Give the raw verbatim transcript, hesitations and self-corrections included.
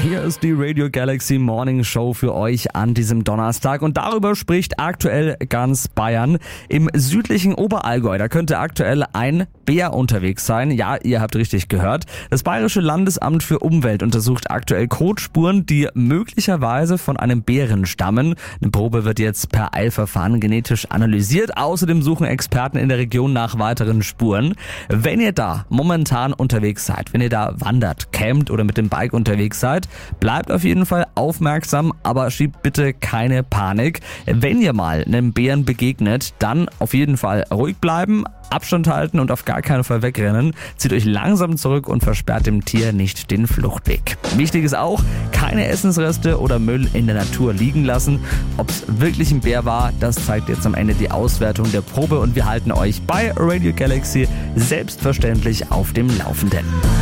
Hier ist die Radio Galaxy Morning Show für euch an diesem Donnerstag und darüber spricht aktuell ganz Bayern. Im südlichen Oberallgäu, da könnte aktuell ein Bär unterwegs sein. Ja, ihr habt richtig gehört. Das Bayerische Landesamt für Umwelt untersucht aktuell Kotspuren, die möglicherweise von einem Bären stammen. Eine Probe wird jetzt per Eilverfahren genetisch analysiert. Außerdem suchen Experten in der Region nach weiteren Spuren. Wenn ihr da momentan unterwegs seid, wenn ihr da wandert, campt oder mit dem Bike unterwegs seid, bleibt auf jeden Fall aufmerksam, aber schiebt bitte keine Panik. Wenn ihr mal einem Bären begegnet, dann auf jeden Fall ruhig bleiben, Abstand halten und auf gar keinen Fall wegrennen. Zieht euch langsam zurück und versperrt dem Tier nicht den Fluchtweg. Wichtig ist auch, keine Essensreste oder Müll in der Natur liegen lassen. Ob es wirklich ein Bär war, das zeigt jetzt am Ende die Auswertung der Probe und wir halten euch bei Radio Galaxy selbstverständlich auf dem Laufenden.